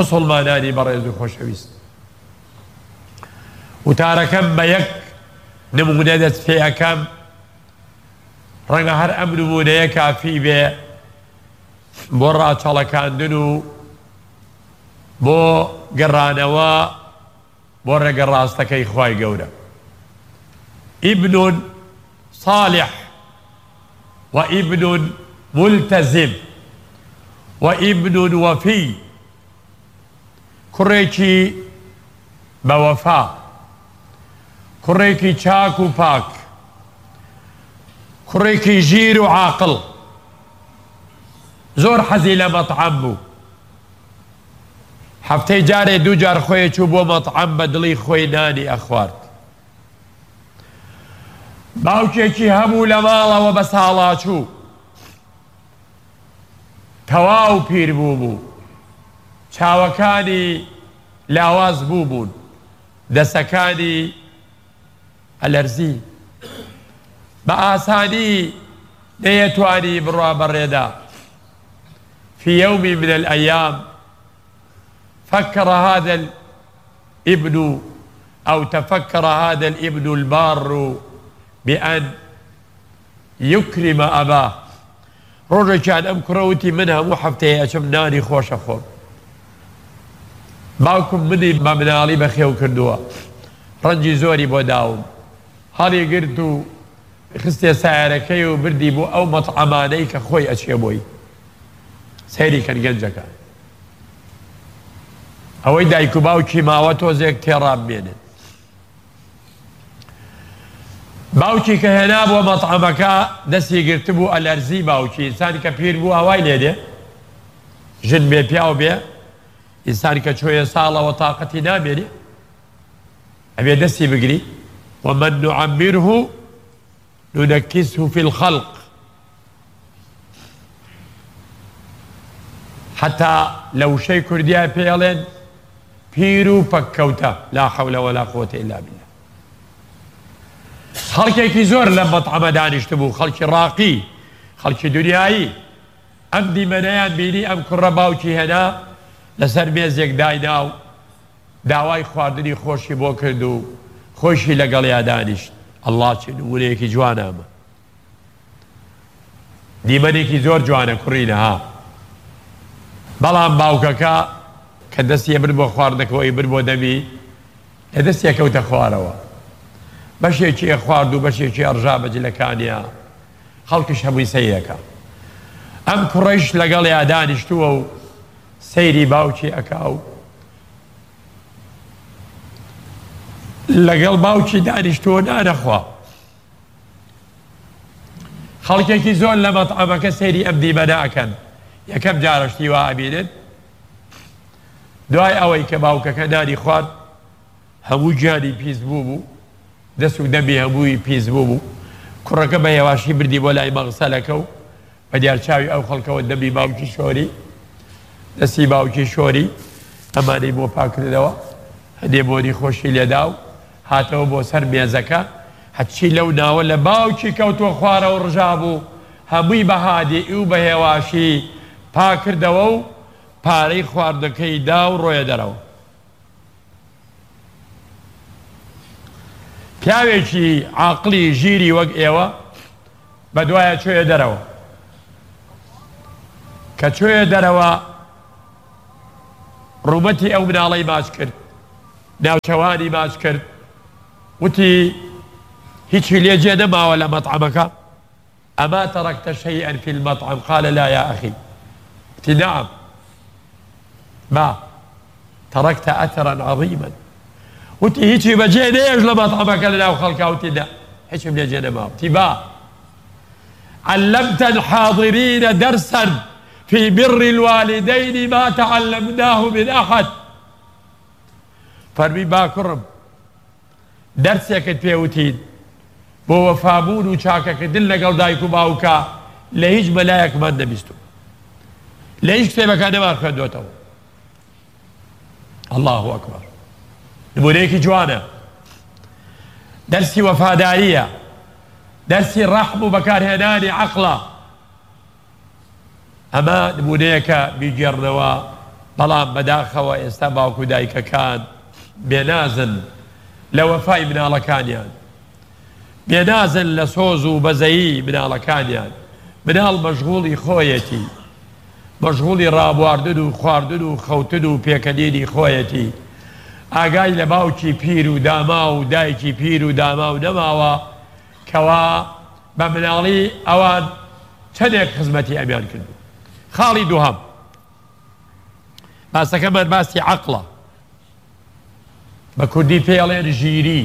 مسلمانانی بەڕێز و خۆشەویست وتارەکەم بە یەک نمونە دەست پێ ئەەکەم ڕەنگە هەر ئەم نمونەیە کافی بێ بۆ ڕاچەڵەکاندن و بۆ گەڕانەوە بۆ ڕێگە ڕاستەکەی خوای گەورە ابن صالح وابن ملتزم وابن وفي کوڕێکی بەوەفا کوڕێکی چاک و پاک کوڕێکی ژیر و عاقڵ زۆر حەزی لە مەطعەم بوو هەفتەی جارێ دوو جار خۆی چوو بۆ مەطعەم بە دڵی خۆی نانی ئەخوارد باوکێکی هەموو لە ماڵەوە بە ساڵاچوو تەواو پیر بوو چاوەکانی لاواز بوون دەسەکانی ئەلەرزی بە ئاسانی نەیەتوانی بڕوا بەڕێدا في يوم من الأيام فكر هذا الابن أو تفكر هذا الابن البار بأن يكرم أباه ڕۆژێکیان ئەم کوڕەوتی من هەموو هەفتەیە ئەچم نانی خۆشە خۆم باوکم منی بە مناڵی بەخێو کردووە ڕەنجی زۆری بۆ داوم هەڵی گرت و خستێ سایارەکەی و بردی بۆ ئەو مەطعەمانەی کە خۆی ئەچێ بۆی سەیری کەن گەنجەکە ئەوەی دایک و باوکی ماوە تۆزێک تێڕابمێنێت باوکی کە هێنا بۆ مەطعەمەکە دەستی گرتبوو ئەلەرزی باوکی ئینسانی کە پیر بوو هەوای لێدێ ژن بێ پیاو بێ ئینسانی کە چۆیە ساڵەوە تاقەتی نامێنێ ئەبێ دەستی بگری ومن نعمره ننكسه في الخلق حتى لو شيء كرديا بيلين بيرو بكوتا لا حول ولا قوة إلا بالله خەڵکێکی زۆر لەم مەطعەمە دانیشت بوو خەڵکی ڕاقی خەڵکی دنیایی ئەم دیمەنەیان بینی ئەم کوڕە باوکی هێنا لەسەر مێزێک داینا و داوای خواردنی خۆشی بۆ کرد و خۆشی لەگەڵیا دانیشت ئەڵڵا چ نمونەیەکی جوانە ئەمە دیمەنێکی زۆر جوانە کوڕینە ها بەڵام باوکەکە کە دەستی بر بۆ خواردنەکەوەی بر بۆ دەمی لە دەستێ کەوتە خوارەوە بەشێکی خوارد و بەشێکی ئەڕژا بەجلەکانیە خەڵکیش هەمووی سەیرەکە ئەم کوڕەیش لەگەڵیا دانیشتووە و سەیری باوکی ئەکا و لەگەڵ باوکی دانیشتووە نانەخوا خەڵکێکی زۆر لە مەطعەمەکە سەیری ئەم دیمەنە ئەکەن یەکەم جارەشتی وا ئەبینن دوای ئەوەی کە باوکەکە نانی خوارد هەموو گیانی پیس بوو دەست و دەمی هەمووی پیس بوو کوڕەکە بە هێواشی بردی بۆ لای مەغسەلەکە و بە دیارچاوی ئەو خەڵکەوە دەمی باوکی شۆری دەستی باوکی شۆری ئەمانەی بۆ پاکردنەوە هەندێ بۆنی خۆشی لێدا و هاتەوە بۆ سەر مێزەکە هەچی لەو ناوە لە باوکی کەوتووە خوارەوە ڕژا بوو هەمووی بە هادی و بە هێواشی پاکردەوە و پارەی خواردنەکەی دا و ڕۆیە دەرەوە پیاوێکی عاقلی ژیری وەک ئێوە بە دوایە چۆیە دەرەوە کە چۆیە دەرەوە ڕووبەتی ئەو مناڵەی ماچ کرد ناوچەوانی ماچ کرد وتی هیچی لێجێ نەماوە لە مەطعەمەکە ئەما تەرەکتە شەیئەن فی المەطعەم قال لا يا أخي وتی نعم ما تركت أثرا عظيما وتی هیچی بەجێ نێژ لە مەطعەمەکە لە ناو خەڵکا وتی نا هیچم لێجێ نەماوە وتی با علمت الحاضرين درسا في بر الوالدين ما تعلمناه من أحد فەرمی با کوڕم دەرسێکت پێوتین بۆ وەفابوون و چاکەکردن لەگەڵ دایک و باوکە لە هیچ مەلایەکمان نەبیستوم لە هیچ کتێبەکان نەمان خوێندوێتەوە الله ئەکبەر نمونەیەکی جوانە دەرسی وەفاداریە دەرسی ڕەحم و بەکارهێنانی عەقڵە ئەمە نمونەیەکە بیگێڕنەوە بەڵام بەداخەوە ئێستا باوکو دایکەکان بێنازن لە وەفای مناڵەکانیان، بێنازن لە سۆز و بەزەیی مناڵەکانیان. مناڵ مەشغوڵی خۆیەتی، مەشغوڵی ڕابواردن و خواردن و خەوتن و پێکەنینی خۆیەتی، ئاگای لە باوکی پیر و داما و دایکی پیر و داما و نەماوە کەوا بە مناڵی ئەوان چەندێک خزمەتی ئەمیان کردو. خاڵی دووهەم باسەکەمان باسی عەقڵە، بە کوردی پێڵێن ژیری.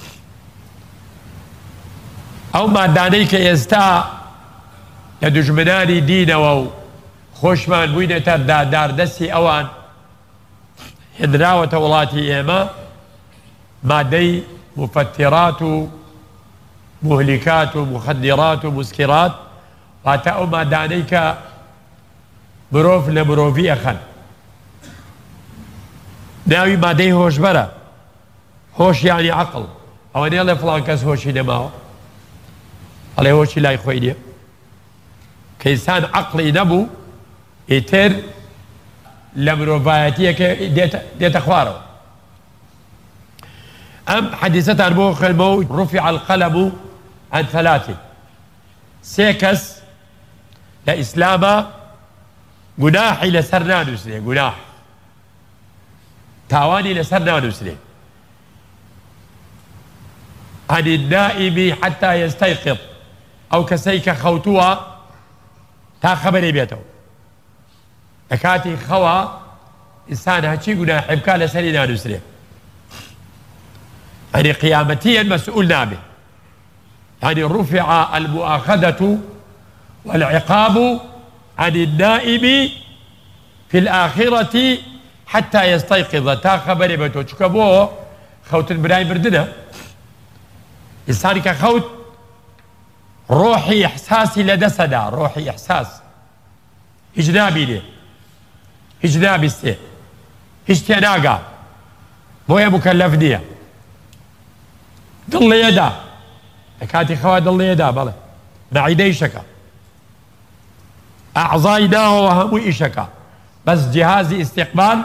ئەو مادانەی کە ئێستا لە دوژمنانی دینەوە و خۆشمان بووینێتە داردەستی ئەوان هێنراوەتە وڵاتی ئێمە، مادەی مفەتیرات و مهلیکات و مخدرات و مسکرات، واتە ئەو مادانەی کە مرۆڤ لە مرۆڤی ئەخەن. ناوی مادەی هۆشبەرە، هۆش یانی عەقڵ. ئەوە نێڵێ فڵان کەس هۆشی نەماوە، ئەڵێ هۆشی لای خۆی نییە. کە ئینسان عەقڵی نەبوو ئیتر لە مرۆڤایەتیەکە دێتە خوارەوە. ئەم حەدیسەتان بۆ خوێنمەوە ڕوفیع القەلەم عن ثەلاث. سێ کەس لە ئیسلامە گوناحی لەسەر نانووسرێ، گوناح تاوانی لەسەر نانووسرێ. عن النائم حتى يستيقظ، ئەو کەسەی کە خەوتووە تا خەبەرێ بێتەوە. لە کاتی خەوە ئینسان هەچی گوناحی بکا لەسەری نانووسرێ، يعني قيامتيا مسؤول نابه. يعني رفع المؤاخذة والعقاب عن النائم في الآخرة حتى يستيقظ، تا خبري بتو چکە خوت البناي بردنا إنسان كخوت روحي إحساسي لدسدا، روحي إحساس هجنابي ليه، هجنابي سي هجتناقا بويا مكلف ديه دڵ لێدا لە کاتی خەوا دڵ لێدا، بەڵێ مەعیدەی شەکە، ئەعزای ناوەوە هەموو ئیشەکە، بەس جیهازی ئیستیقبال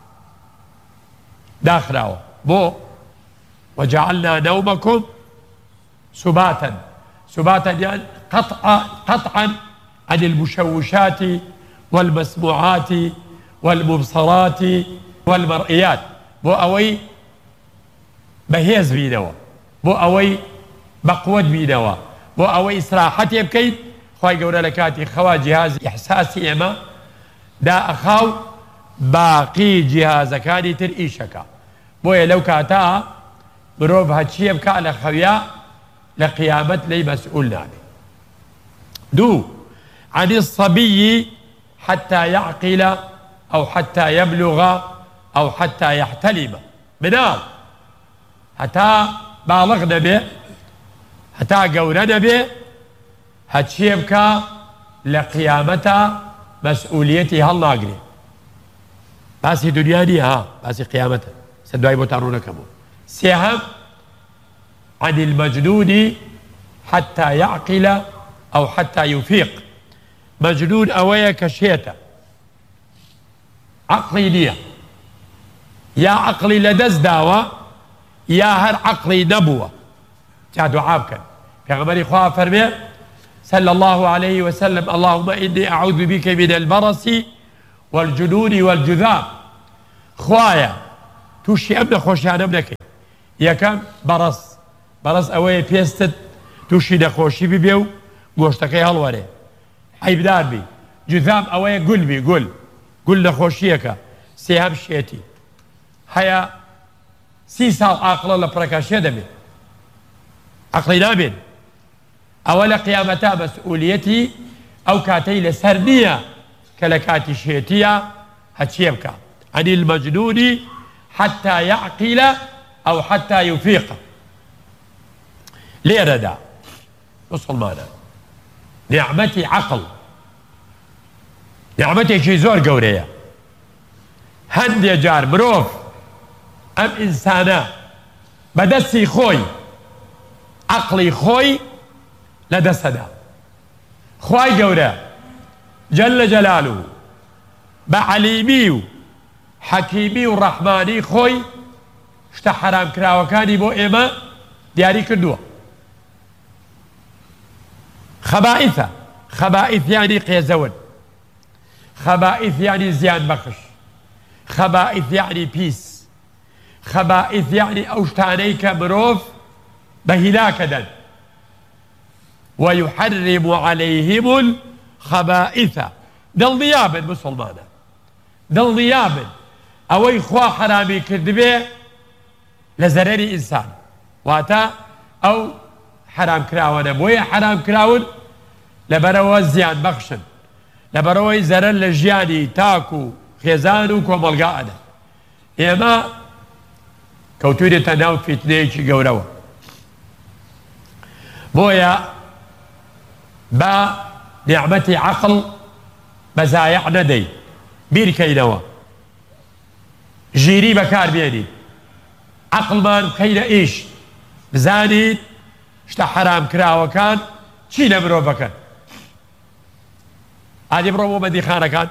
داخراوە. بۆ وجعلنا نومكم سباتا، سباتا يعني قطعا عن المشوشات والمسموعات والمبصرات والمرئيات، بۆ ئەوەی بەهێز بینەوە، بۆ ئەوەی بەقوت بینەوە، بۆ ئەوەی ئیسراحەتێ بکەیت. خی گەورە لە کاتی خەوا جیهازی ئیحساسی ئێمە دائەخاو باقی جیهازەکانی تر ئیشەکە. بۆیە لەو کاتا مرۆڤ هەچیە بکە لە خەویا لە قیامەت لەی مەسئول نابێ. دوو عن الصبي حتى يعقل أو حتى يبلغ أو حتى يحتلم. مناڵ هەتا باڵغ نەبێ، هەتا گەورە نەبێ، هەچیە بکە لە قیامەتە مەسئولیەتی هەڵناگرێ. باسی دنیا نییە، ها باسی قیامەتە. سە دوای بۆتان ڕوو نەکەمەوە. سێهەم عن المجنون حتى يعقل أو حتى يفيق. مجنون ئەوەیە کە شێتە، عەقڵی نییە، یا عەقڵی لەدەست داوە یا هەر عەقڵی نەبووە. جا دوعا بکەن. پێغەمبەری خوا فەرمێ صلى الله عليه وسلم اللهم إني أعوذ بك من البرص والجنون والجذام. خوايا تووشی ئەم نەخۆشیانەم نەکەی. یەکەم بەڕەس، بەڕەس ئەوەیە پێستت تووشی نەخۆشی ببێ و گۆشتەکەی هەڵوەرێ، عەیبدار بی. جوذام ئەوەیە گول بی، گول نەخۆشیەکە. سێهەم شێتی هەیە 30 ساڵ عاقڵە لە پڕەکەشێ دەبێت، عەقڵی نابێت. ئەوە لە قیامەتا مەسئولیەتی ئەو کاتەی لەسەر نییە کە لە کاتی شێتیە هەچیە بکە. عن المجنون حتى يعقل أو حتى يفيق. لێرەدا مسلمانە نعمەتی عەقڵ نعمەتێکی زۆر گەورەیە. هەندێک جار مرۆڤ ئەم ئینسانە بەدەستی خۆی عەقڵی خۆی لەدەستەدا. خوای گەورە جەلە جەلالوه بە عەلیمی و حەکیمی و ڕەحمانی خۆی شتە حەرامکراوەکانی بۆ ئێمە دیاری کردووە. خەبائیثە، خەبائیث یانی قێزەون، خەبائیث یانی زیان بەخش، خەبائیث یانی پیس، خەبائیث یانی ئەو شتانەی کە مرۆڤ بە هیلاکە دەن. ويحرم عليهم الخبائث دڵنیابن مسلمانە، دڵنیابن ئەوەی خوا حرامی کردبێ لە زەرەری ئینسان، واتە ئەو حرام کراوەنە بۆیە حرام کراون لەبەرەوە زیان بەخشن، لەبەرەوەی زەرەر لە ژیانی تاک و خێزان و کۆمەلگا ئەدەن. ئێمە کەوتوینێتە ناو فیتنەیەکی گەورەوە، بۆیە بە نیعمەتی عەقڵ بەزایع نەدەین، بیرکەینەوە، ژیری بەکار بێنین، عەقڵمان بخەینە ئیش، بزانین شتە حەرام کراوەکان چی لە مرۆڤەکەن. ئادی بڕۆ بۆ بەندیخانەکان،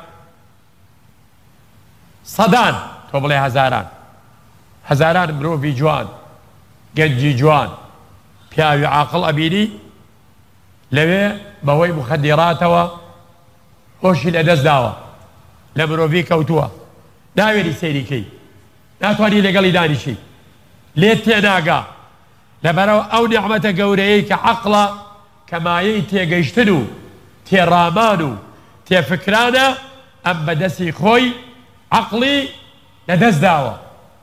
سەدان تۆ بڵێ هەزاران، هەزاران مرۆڤی جوان، گەنجی جوان، پیاوی عاقڵ ئەبینی لەوێ بەهۆی مخەدیراتەوە هۆشی لەدەست داوە، لە مرۆڤی کەوتووە، ناوێری سەیریکەی، ناتوانی لەگەڵی دانیشی، لێت تێناگا، لەبەرەوە ئەو نیعمەتە گەورەیەی کە عەقڵە، کە مایەی تێگەیشتن و تێڕامان و تێفکرانە، ئەم بەدەستی خۆی عەقڵی لەدەست داوە.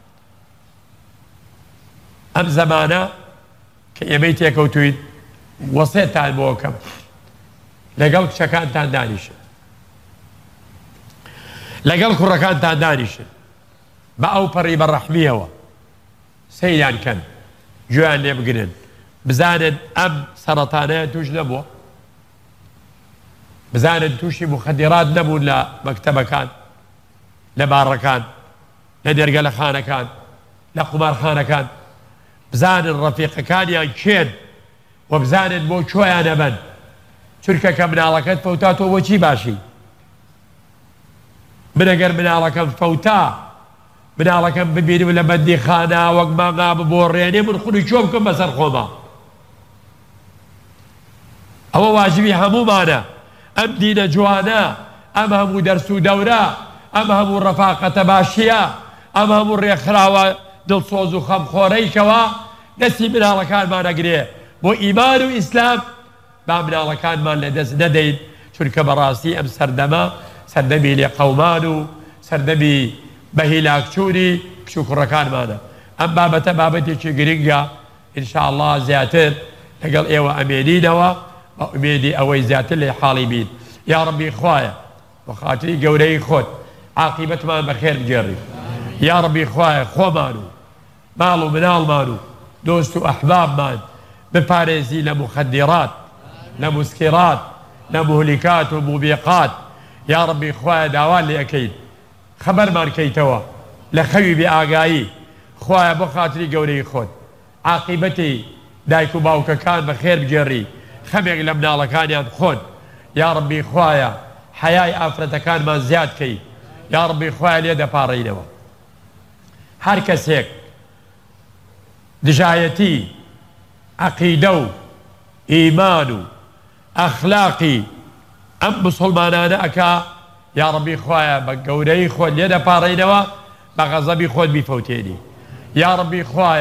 ئەم زەمانە کە ئێمەی تێکەوتوین، وەسێتان بۆ کەم لەگەڵ کچەکانتان دانیشن، لەگەڵ کوڕەکانتان دانیشن، بە ئەو پەڕی بەڕەحمیەوە سەیریان کەن، گوێیان لێ بگرن، بزانن ئەم سەرەتانەیە توش نەبووە، بزانن تووشی مخەدیرات نەبوون لە مەکتەبەکان، لە باڕەکان، لە دەرگە لە خانەکان، لە قومارخانەکان، بزانن ڕەفیقەکانیان کێن و بزانن بۆ چۆیان ئەبەن. چونکە کە مناڵەکەت فەوتا تۆ بۆچی باشی؟ من ئەگەر مناڵەکەم فەوتا، مناڵەکەم ببینم لە بەندیخانە وەک ماما ببۆڕێنێ، من خودی چۆ بکەم بەسەر خۆما. ئەوە واجبی هەموومانە، ئەم دینە جوانە، ئەم هەموو دەرس و دەورە، ئەم هەموو ڕەفاقەتە باشیە، ئەم هەموو ڕێکخراوە دڵسۆز و خەمخۆرەیکەوە دەستی مناڵەکانمان ئەگرێ بۆ ئیمان و ئیسلام، با مناڵەکانمان لەدەست نەدەین، چونکە بەڕاستی ئەم سەردەمە سەردەمی لێقەومان و سەردەمی بەهیلاکچوونی کچ و کوڕەکانمانە. ئەم بابەتە بابەتێکی گرنگە، ئینشاءڵڵا زیاتر لەگەڵ ئێوە ئەمێنینەوە بە ئومێدی ئەوەی زیاتر لێ حاڵی بین. یا ڕەبی خوایە بە خاتری گەورەی خۆت عاقیبەتمان بەخێر بگێڕی. یا ڕەبی خوایە خۆمان و ماڵ و مناڵمان و دۆست و ئەحبابمان بپارێزی لە مخەدیرات، لە موسکرات، لە مهلیکات و موبیقات. یا ڕەبی خوایە داوان لێ ئەکەین، خەبەرمان کەیتەوە لە خەوی بێئاگایی. خوایە بۆ خاتری گەورەی خۆت عاقیبەتی دایک و باوکەکان بەخێر بگێڕی، خەمێک لە مناڵەکانیان خۆن. یا ڕەبی خوایە حەیای ئافرەتەکانمان زیاد کەی. یا ڕەبی خوایە لێ دەپاڕێینەوە. هەر کەسێک دژایەتی عەقیدە و ئیمان و ئەخلاقی ئەم مسلمانانە ئەکا، یا ڕەبی خوایە بە گەورەی خۆت لێ دەپاڕێینەوە، بە غەزەبی خۆت بیفەوتێنی. یا ڕەبی خوایە